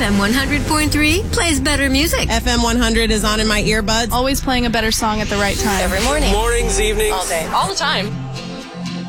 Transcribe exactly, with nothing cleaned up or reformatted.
F M one hundred point three plays better music. F M one hundred is on in my earbuds. Always playing a better song at the right time. Every morning. Mornings, evenings. All day. All the time.